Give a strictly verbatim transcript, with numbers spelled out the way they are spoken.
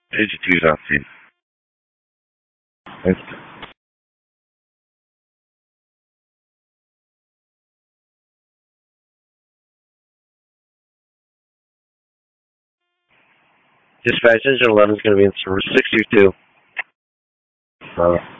eighty-two's on scene. Thanks. Dispatch, engine eleven is going to be in service. sixty-two. Uh,